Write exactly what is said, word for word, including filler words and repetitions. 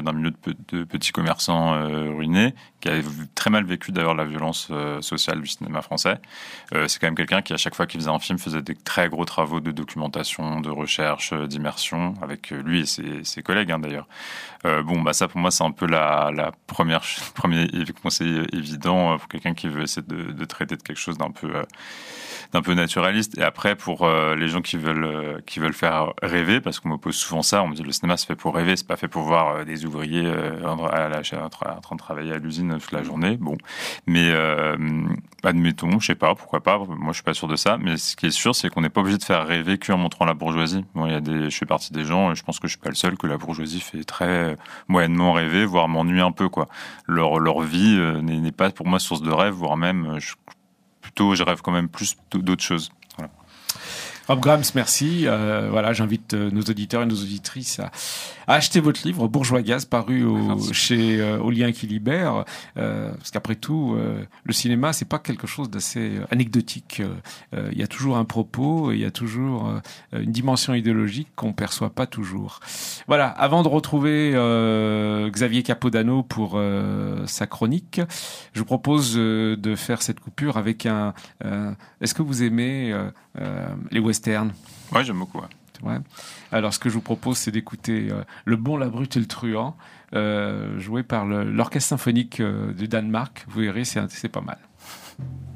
d'un milieu de, pe- de petits commerçants euh, ruinés, qui a très mal vécu d'ailleurs la violence euh, sociale du cinéma français. Euh, c'est quand même quelqu'un qui, à chaque fois qu'il faisait un film, faisait des très gros travaux de documentation, de recherche, euh, d'immersion, avec lui et ses, ses collègues hein, d'ailleurs. Euh, bon, bah ça pour moi c'est un peu la, la première premier conseil évident pour quelqu'un qui veut essayer de, de traiter de quelque chose d'un peu euh, d'un peu naturaliste. Et après pour euh, les gens qui veulent euh, qui veulent faire rêver, parce qu'on me pose souvent ça, on me dit le cinéma c'est fait pour rêver, c'est pas fait pour voir euh, des ouvriers euh, à la, en train de travailler à l'usine toute la journée. Bon, mais euh, admettons, je sais pas, pourquoi pas. Moi je suis pas sûr de ça, mais ce qui est sûr c'est qu'on n'est pas obligé de faire rêver qu'en montrant la bourgeoisie. Bon, il y a des, je fais partie des gens, et je pense que je suis pas le seul que la bourgeoisie fait très moyennement rêver, voire m'ennuie un peu quoi. Leur leur vie euh, n'est, n'est pas pour moi source de rêve, voire même je, plutôt je rêve quand même plus d'autres choses. Voilà. Rob Grams, merci. Euh, voilà, j'invite euh, nos auditeurs et nos auditrices à, à acheter votre livre Bourgeois Gaz, paru au, chez euh, Au Lien qui Libère, euh, parce qu'après tout, euh, le cinéma, c'est pas quelque chose d'assez anecdotique. Il euh, y a toujours un propos, il y a toujours euh, une dimension idéologique qu'on perçoit pas toujours. Voilà. Avant de retrouver euh, Xavier Capodano pour euh, sa chronique, je vous propose euh, de faire cette coupure avec un. Euh, est-ce que vous aimez euh, euh, les westerns? Ouais, j'aime beaucoup. Ouais. Ouais. Alors, ce que je vous propose, c'est d'écouter euh, Le Bon, la Brute et le Truand, euh, joué par le, l'Orchestre symphonique euh, du Danemark. Vous verrez, c'est, c'est pas mal.